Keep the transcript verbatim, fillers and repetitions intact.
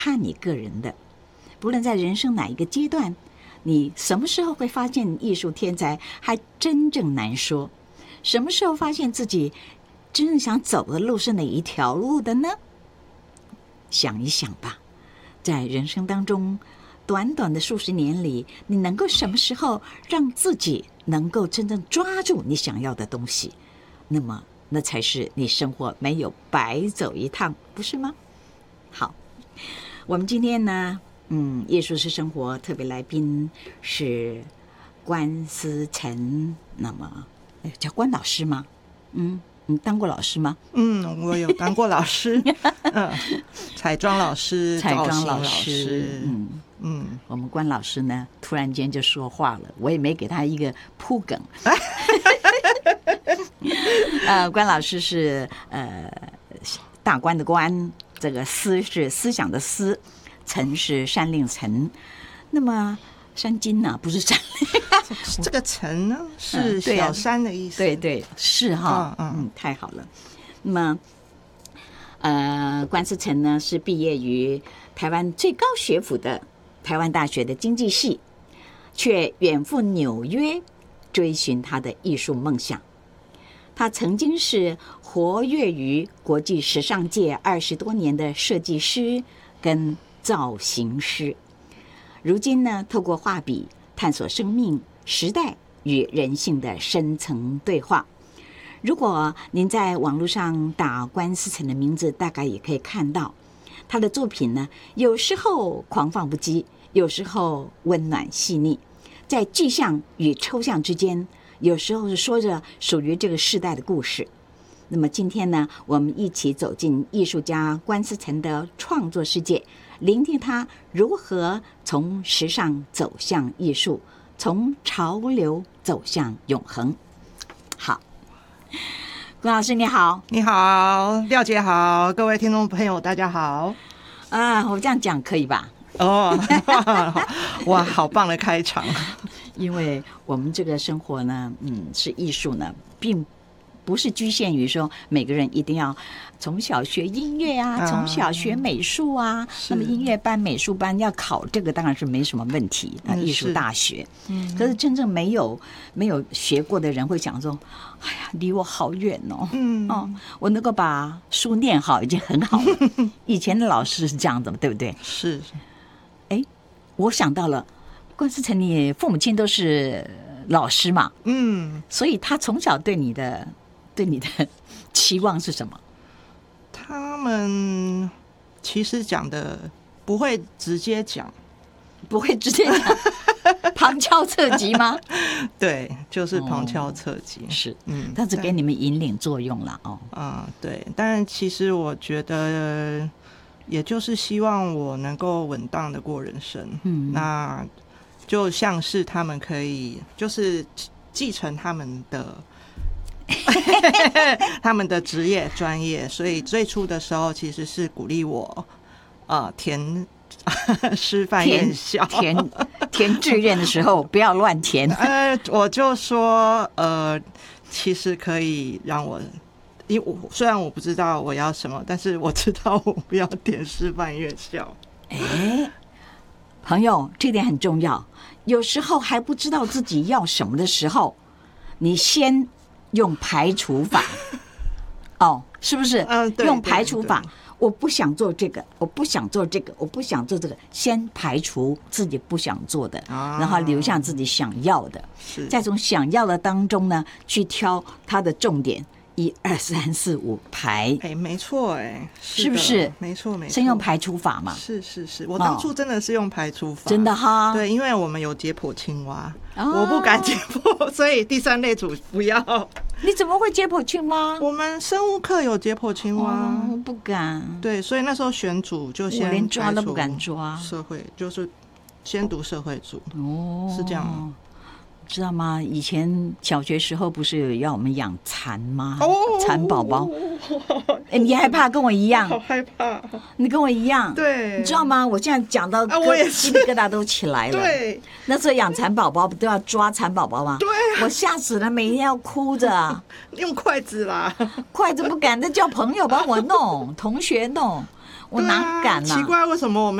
看你个人的。不论在人生哪一个阶段，你什么时候会发现艺术天才，还真正难说。什么时候发现自己真正想走的路是哪一条路的呢？想一想吧，在人生当中，短短的数十年里，你能够什么时候让自己能够真正抓住你想要的东西？那么，那才是你生活没有白走一趟，不是吗？好，我们今天呢，嗯，艺术是生活特别来宾是关思成，那么叫关老师吗？嗯，你当过老师吗？ 嗯，我有当过老师，嗯，彩妆老师、 彩妆老老师，嗯嗯，我们关老师呢，突然间就说话了，我也没给他一个铺梗。呃，关老师是呃大关的关，这个思是思想的思，陈是山令陈。那么山金呢、啊，不是山令， 这个陈呢是小山的意思。 嗯、对, 啊、对对，是哈，嗯 嗯, 嗯，太好了。那么，呃，关思成呢是毕业于台湾最高学府的台湾大学的经济系，却远赴纽约追寻他的艺术梦想。他曾经是活跃于国际时尚界二十多年的设计师跟造型师。如今呢，透过画笔探索生命、时代与人性的深层对话。如果您在网络上打关思成的名字，大概也可以看到他的作品呢，有时候狂放不羁，有时候温暖细腻，在具象与抽象之间，有时候是说着属于这个时代的故事。那么今天呢，我们一起走进艺术家关思成的创作世界，聆听他如何从时尚走向艺术，从潮流走向永恒。好，关老师你好。 你好，廖姐好，各位听众朋友大家好。 啊，我这样讲可以吧？ 哦，哇，好棒的开场。 因为我们这个生活呢，嗯，是艺术呢，并不是局限于说每个人一定要从小学音乐啊，从小学美术啊，那么音乐班、美术班要考这个当然是没什么问题，那艺术大学。嗯，可是真正没有没有学过的人会想说，哎呀，离我好远哦，嗯哦，我能够把书念好已经很好了。以前的老师是这样的，对不对？ 是。 哎，我想到了。关思成，你父母亲都是老师嘛？嗯，所以他从小对你的对你的期望是什么？ 他们其实讲的不会直接讲， 不会直接讲，旁敲侧击吗？ 对，就是旁敲侧击，哦、 是，嗯，他只给你们引领作用了哦。 啊、嗯，对，但其实我觉得，也就是希望我能够稳当的过人生，嗯，那。就像是他们可以就是继承他们的他们的职业专业，所以最初的时候其实是鼓励我呃填师范院校， 填填志愿的时候不要乱填。 呃，我就说呃，其实可以让我，因为我虽然我不知道我要什么，但是我知道我不要填师范院校。 哎，朋友，这点很重要。有时候还不知道自己要什么的时候，你先用排除法，哦，是不是？ 嗯，对， 用排除法。我不想做这个，我不想做这个，我不想做这个，先排除自己不想做的，啊、然后留下自己想要的，再从想要的当中呢，去挑它的重点。一二三四五排， 哎，没错，哎， 是不是？ 没错，没错， 先用排除法嘛。 是是是，我当初真的是用排除法， 哦、真的哈。 对，因为我们有解剖青蛙，哦、我不敢解剖，所以第三类组不要。 你怎么会解剖青蛙？ 我们生物课有解剖青蛙， 哦、我不敢。 对，所以那时候选组就先我连抓都不敢抓， 社会就是先读社会组，哦，是这样。 知道吗？以前小学时候不是有要我们养蚕吗？蚕宝宝，哎，你害怕跟我一样？ 好害怕！ 你跟我一样， 对， 你知道吗？我现在讲到， 啊，我也是， 鸡皮疙瘩都起来了。 对， 那时候养蚕宝宝不都要抓蚕宝宝吗？ 对、啊， 我吓死了，每天要哭着， 用筷子啦， 筷子不敢，再叫朋友帮我弄，同学弄。 我哪敢啊？ 奇怪，为什么我们